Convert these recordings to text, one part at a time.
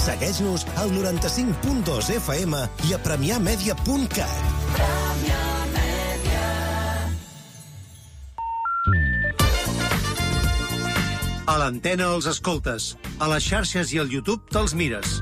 Segueix-nos al 95.2 FM i a premiamedia.cat. A l'antena els escoltes, a les xarxes i al YouTube te'ls mires.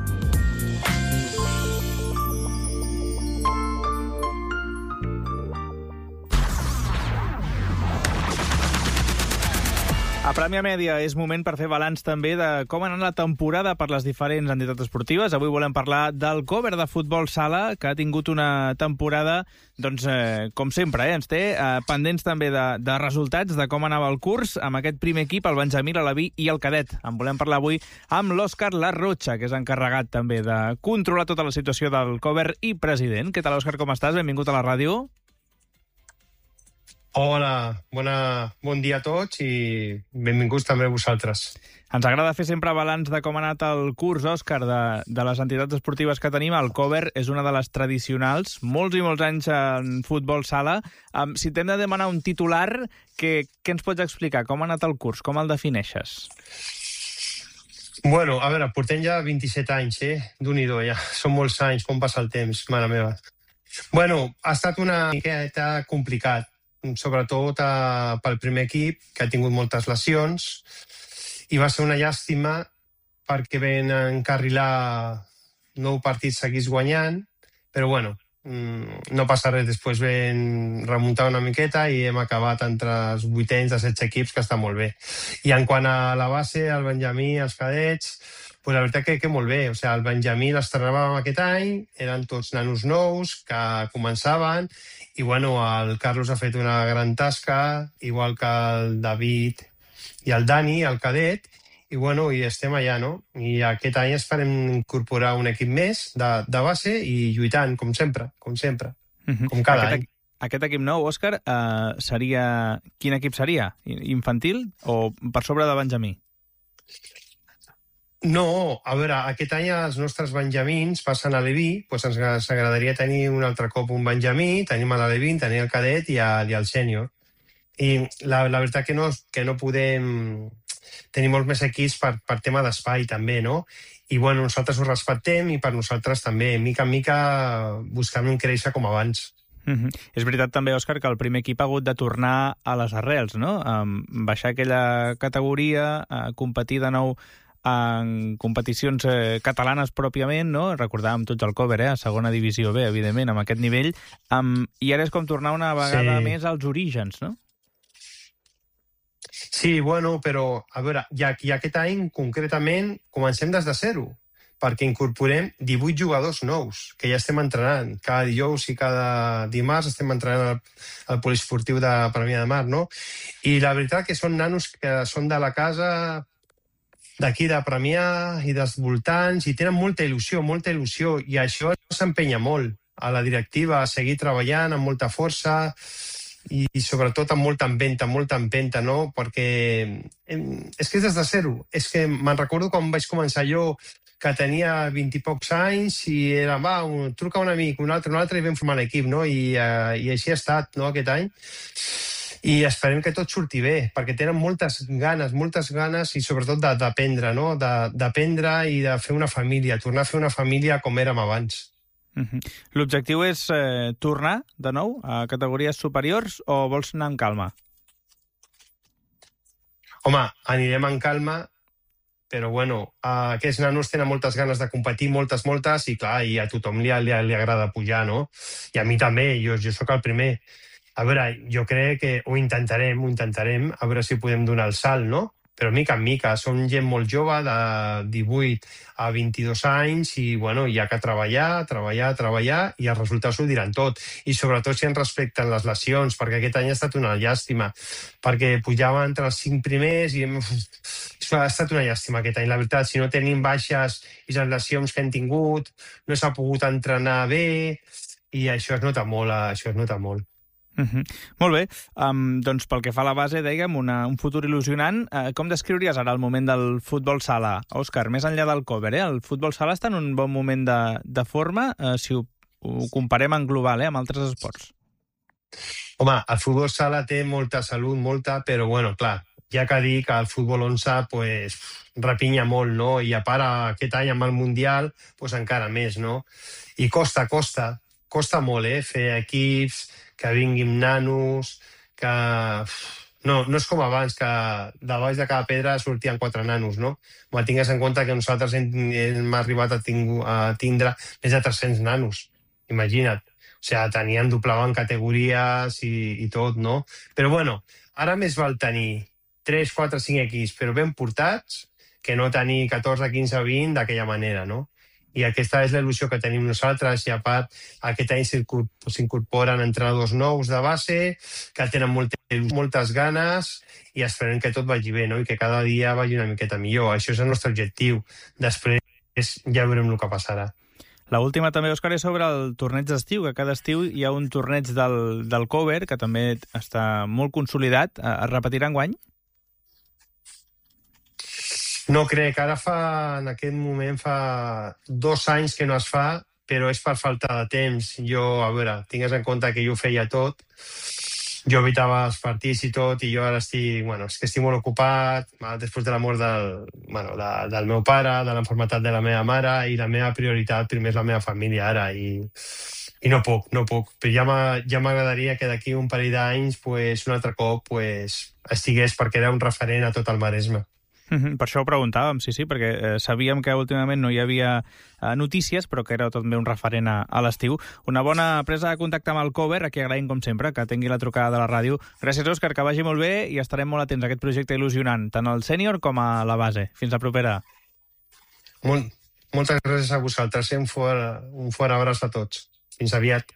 A Premià Mèdia és moment per fer balanç també de com ha anat la temporada per les diferents entitats esportives. Avui volem parlar del Cover de Futbol Sala, que ha tingut una temporada, doncs, com sempre, ens té pendents també de resultats, de com anava el curs, amb aquest primer equip, el Benjamí, l'Alaví i el Cadet. En volem parlar avui amb l'Òscar Larrocha, que és encarregat també de controlar tota la situació del Cover i president. Què tal, Òscar, com estàs? Benvingut a la ràdio. Hola, bon dia a tots i benvinguts també a vosaltres. Ens agrada fer sempre balanç de com ha anat el curs, Òscar, de les entitats esportives que tenim. El Cover és una de les tradicionals, molts i molts anys en futbol sala. Si t'hem de demanar un titular, què ens pots explicar? Com ha anat el curs? Com el defineixes? Bueno, a veure, portem ja 27 anys, Déu-n'hi-do, ja. Són molts anys, com passa el temps, mare meva. Bueno, ha estat una miqueta complicat, sobretot pel primer equip, que ha tingut moltes lesions, i va ser una llàstima perquè vam encarrilar 9 partits seguits guanyant, però bueno, no passa res, després vam remuntar una miqueta i hem acabat entre els 8ens de 16 equips, que està molt bé. I en quant a la base, el Benjamí, els cadets, pues la veritat que molt bé. O sigui, el Benjamí l'estrenàvem aquest any, eren tots nanos nous que començaven, i bueno, el Carlos ha fet una gran tasca, igual que el David i el Dani, el cadet, i bueno, i estem allà, no? I aquest any esperem incorporar un equip més de base i lluitant, com sempre, com cada any. Aquest equip nou, Òscar, seria... Quin equip seria? Infantil o per sobre de Benjamí? No, a veure, aquest any els nostres benjamins passen a l'Aleví, doncs ens agradaria tenir un altre cop un benjamí, tenim a l'Aleví, tenim el cadet i el sènior. I la veritat que no podem tenir molts més equips per tema d'espai també, no? I bueno, nosaltres ho respectem i per nosaltres també, mica en mica buscant créixer com abans. És veritat també, Òscar, que el primer equip ha hagut de tornar a les arrels, no? Baixar aquella categoria, competir de nou en competicions catalanes pròpiament, no? Recordàvem tots el Cover, a segona divisió B, evidentment, amb aquest nivell, i ara és com tornar una vegada més als orígens, no? Sí, bueno, però, a veure, i aquest any, concretament, comencem des de zero, perquè incorporem 18 jugadors nous, que ja estem entrenant. Cada dijous i cada dimarts estem entrenant al poliesportiu de Premià de Mar, no? I la veritat que són nanos que són de la casa d'aquí de Premià i dels voltants, i tenen molta il·lusió, i això s'empenya molt a la directiva a seguir treballant amb molta força i sobretot amb molta empenta, no? Perquè és que és des de zero. És que me'n recordo quan vaig començar jo, que tenia 20 i pocs anys, i era, truca un amic, un altre, i vam formar l'equip, no? I així ha estat, no?, aquest any. I esperem que tot surti bé, perquè tenen moltes ganes i sobretot d'aprendre, no? D'aprendre i de fer una família, tornar a fer una família com érem abans. L'objectiu és tornar de nou a categories superiors o vols anar amb calma? Home, anirem amb calma, però bueno, aquests nanos tenen moltes ganes de competir, moltes, i clar, i a tothom li agrada pujar, no? I a mi també, jo sóc el primer. A veure, jo crec que ho intentarem, a veure si podem donar el salt, no? Però mica en mica, som gent molt jove, de 18 a 22 anys, i bueno, hi ha que treballar, i els resultats ho diran tot. I sobretot si ens respecten les lesions, perquè aquest any ha estat una llàstima, perquè pujava entre els 5 primers i ha estat una llàstima aquest any, la veritat. Si no tenim baixes i les lesions que hem tingut, no s'ha pogut entrenar bé, i això es nota molt, Molt bé, doncs pel que fa a la base, dèiem, un futur il·lusionant. Com descriuries ara el moment del futbol sala, Òscar, més enllà del Cover? El futbol sala està en un bon moment de forma, si ho comparem en global, amb altres esports. Home, el futbol sala té molta salut, però bueno, clar, ja que dir que el futbol 11 pues, repinya molt, no? I a part aquest any amb el Mundial pues, encara més, no? I costa molt, fer equips, que vinguin nanos, que... No és com abans, que de baix de cada pedra sortien 4 nanos, no? Me tingues en compte que nosaltres hem arribat a tindre més de 300 nanos, imagina't. O sigui, tenien, doblaven categories i tot, no? Però bueno, ara més val tenir 3, 4, 5 equips, però ben portats, que no tenir 14, 15, 20 d'aquella manera, no? I aquesta és la il·lusió que tenim nosaltres, i a part aquest any s'incorporen entrenadors nous de base, que tenen moltes ganes, i esperem que tot vagi bé, no? I que cada dia vagi una miqueta millor. Això és el nostre objectiu. Després ja veurem el que passarà. La última també, Òscar, és sobre el torneig d'estiu, que cada estiu hi ha un torneig del cover, que també està molt consolidat. Es repetirà enguany? No crec, ara en aquest moment fa 2 anys que no es fa, però és per falta de temps. Jo, a veure, tingues en compte que jo ho feia tot, jo evitava els partits i tot, i jo ara estic molt ocupat, després de la mort del meu pare, de l'enfermetat de la meva mare, i la meva prioritat primer és la meva família ara, i no puc. Però ja m'agradaria que d'aquí un parell d'anys un altre cop estigués, perquè era un referent a tot el Maresme. Per això ho preguntàvem, sí, perquè sabíem que últimament no hi havia notícies, però que era també un referent a l'estiu. Una bona presa de contacte amb el cover, a qui agraïm, com sempre, que tingui la trucada de la ràdio. Gràcies, Òscar, que vagi molt bé, i estarem molt atents a aquest projecte il·lusionant, tant al sènior com a la base. Fins la propera. Moltes gràcies a vosaltres. Un fort abraç a tots. Fins aviat.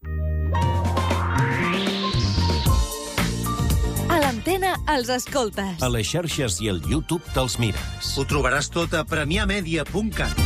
A l'Antena els escoltes. A les xarxes i al YouTube te'ls mires. Ho trobaràs tot a premiamedia.cat.